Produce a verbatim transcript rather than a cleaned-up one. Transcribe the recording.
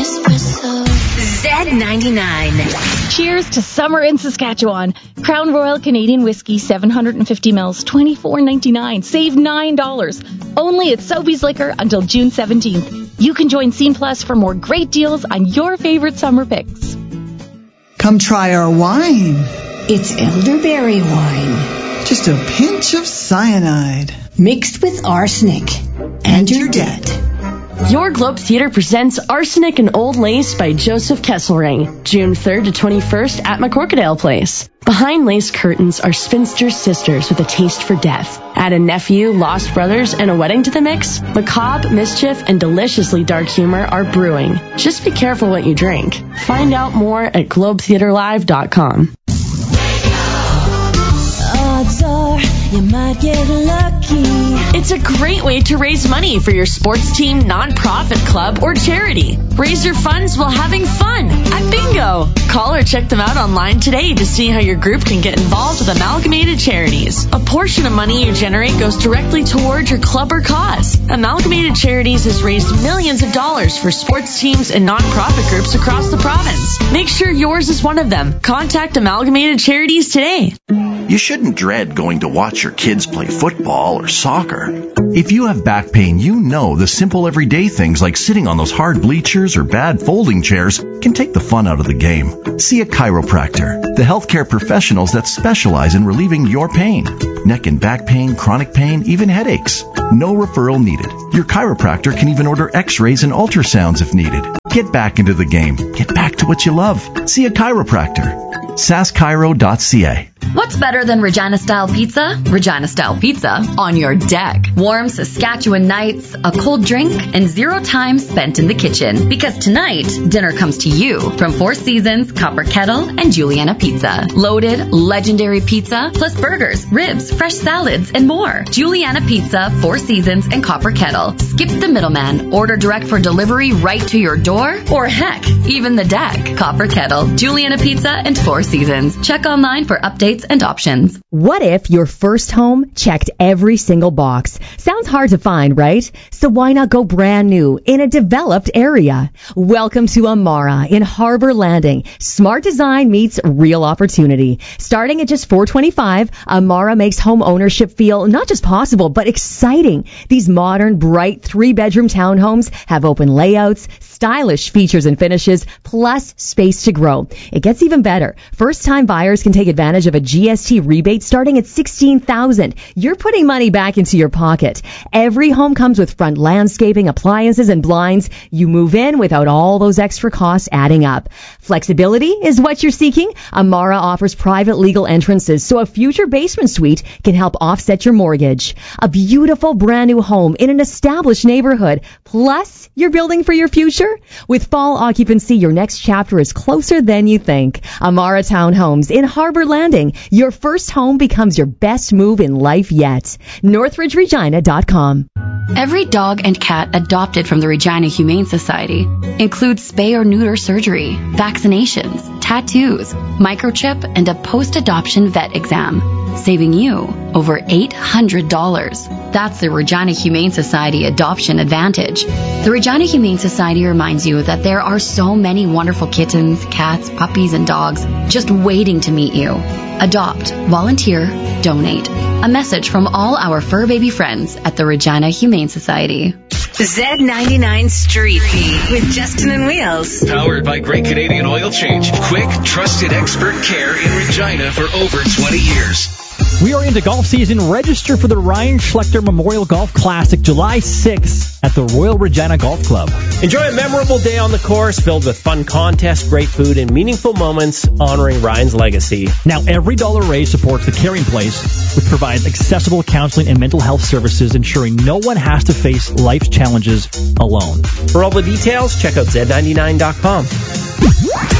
espresso. Z ninety-nine. Cheers to summer in Saskatchewan. Crown Royal Canadian Whiskey, seven hundred fifty mils, twenty-four ninety-nine. Save nine dollars. Only at Sobeys Liquor until June seventeenth. You can join Scene Plus for more great deals on your favorite summer picks. Come try our wine. It's elderberry wine. Just a pinch of cyanide. Mixed with arsenic. And you're dead. Your Globe Theatre presents Arsenic and Old Lace by Joseph Kesselring, June third to twenty-first at McCorkadale Place. Behind lace curtains are spinster sisters with a taste for death. Add a nephew, lost brothers, and a wedding to the mix. Macabre, mischief, and deliciously dark humor are brewing. Just be careful what you drink. Find out more at globe theatre live dot com. Odds are you might get lucky. It's a great way to raise money for your sports team, nonprofit club, or charity. Raise your funds while having fun at Bingo. Call or check them out online today to see how your group can get involved with Amalgamated Charities. A portion of money you generate goes directly toward your club or cause. Amalgamated Charities has raised millions of dollars for sports teams and nonprofit groups across the province. Make sure yours is one of them. Contact Amalgamated Charities today. You shouldn't dread going to watch your kids play football or soccer. If you have back pain, you know the simple everyday things like sitting on those hard bleachers or bad folding chairs can take the fun out of the game. See a chiropractor, the healthcare professionals that specialize in relieving your pain. Neck and back pain, chronic pain, even headaches. No referral needed. Your chiropractor can even order x-rays and ultrasounds if needed. Get back into the game. Get back to what you love. See a chiropractor. sask chiro dot c a. What's better than Regina-style pizza? Regina-style pizza on your deck. Warm Saskatchewan nights, a cold drink, and zero time spent in the kitchen. Because tonight, dinner comes to you from Four Seasons, Copper Kettle, and Juliana Pizza. Loaded, legendary pizza, plus burgers, ribs, fresh salads, and more. Juliana Pizza, Four Seasons, and Copper Kettle. Skip the middleman. Order direct for delivery right to your door. Or heck, even the deck. Copper Kettle, Juliana Pizza, and Four Seasons. Check online for updates and options. What if your first home checked every single box? Sounds hard to find, right? So why not go brand new in a developed area? Welcome to Amara in Harbor Landing. Smart design meets real opportunity. Starting at just four hundred twenty-five dollars, Amara makes home ownership feel not just possible, but exciting. These modern, bright three-bedroom townhomes have open layouts, stylish features and finishes, plus space to grow. It gets even better. First-time buyers can take advantage of a G S T rebate starting at sixteen thousand dollars. You're putting money back into your pocket. Every home comes with front landscaping, appliances, and blinds. You move in without all those extra costs adding up. Flexibility is what you're seeking? Amara offers private legal entrances, so a future basement suite can help offset your mortgage. A beautiful brand new home in an established neighborhood. Plus, you're building for your future? With fall occupancy, your next chapter is closer than you think. Amara Townhomes in Harbor Landing. Your first home becomes your best move in life yet. northridge regina dot com. Every dog and cat adopted from the Regina Humane Society includes spay or neuter surgery, vaccinations, tattoos, microchip, and a post-adoption vet exam, saving you over eight hundred dollars. That's the Regina Humane Society Adoption Advantage. The Regina Humane Society reminds you that there are so many wonderful kittens, cats, puppies, and dogs just waiting to meet you. Adopt, volunteer, donate. A message from all our fur baby friends at the Regina Humane Society. Z ninety-nine Street Feed with Justin and Wheels. Powered by Great Canadian Oil Change. Quick, trusted expert care in Regina for over twenty years. We are into golf season. Register for the Ryan Schlechter Memorial Golf Classic July sixth at the Royal Regina Golf Club. Enjoy a memorable day on the course filled with fun contests, great food, and meaningful moments honoring Ryan's legacy. Now, every dollar raised supports the Caring Place, which provides accessible counseling and mental health services, ensuring no one has to face life's challenges alone. For all the details, check out Z ninety-nine dot com.